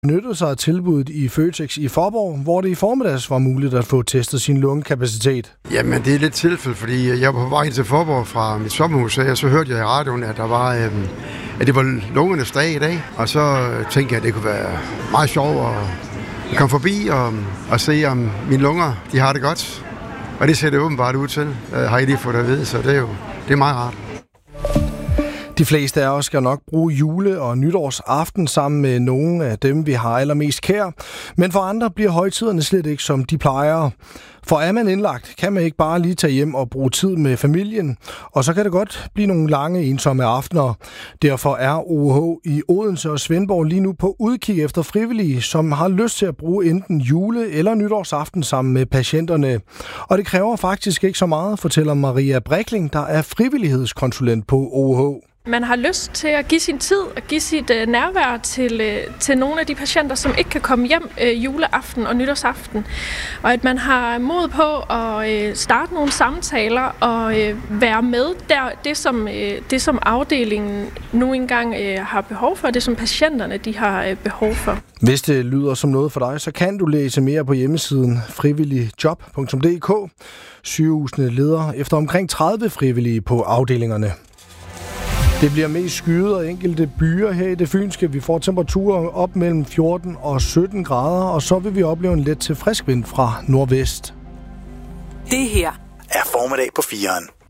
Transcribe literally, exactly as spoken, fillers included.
benyttede sig af tilbuddet i Føtex i Faaborg, hvor det i formiddags var muligt at få testet sin lungekapacitet. Jamen, det er lidt tilfælde, fordi jeg var på vej til Faaborg fra mit sommerhus, og så hørte jeg i radioen, at der var, øhm, at det var lungernes dag i dag, og så tænkte jeg, at det kunne være meget sjovt at komme forbi og, og se, om mine lunger de har det godt. Og det ser det åbenbart ud til, har I lige fået at vide, så det er jo det er meget rart. De fleste af os skal nok bruge jule- og nytårsaften sammen med nogle af dem, vi har allermest kær. Men for andre bliver højtiderne slet ikke, som de plejer. For er man indlagt, kan man ikke bare lige tage hjem og bruge tid med familien. Og så kan det godt blive nogle lange, ensomme aftener. Derfor er O H i Odense og Svendborg lige nu på udkig efter frivillige, som har lyst til at bruge enten jule- eller nytårsaften sammen med patienterne. Og det kræver faktisk ikke så meget, fortæller Maria Brikling, der er frivillighedskonsulent på O H. Man har lyst til at give sin tid og give sit øh, nærvær til, øh, til nogle af de patienter, som ikke kan komme hjem øh, juleaften og nytårsaften. Og at man har mod på at øh, starte nogle samtaler og øh, være med der, det, som, øh, det som afdelingen nu engang øh, har behov for, det som patienterne de har øh, behov for. Hvis det lyder som noget for dig, så kan du læse mere på hjemmesiden frivilligjob punktum d k. Sygehusene leder efter omkring tredive frivillige på afdelingerne. Det bliver mest skyet og enkelte byer her i det fynske. Vi får temperaturer op mellem fjorten og sytten grader, og så vil vi opleve en let til frisk vind fra nordvest. Det her er formiddag på fireren.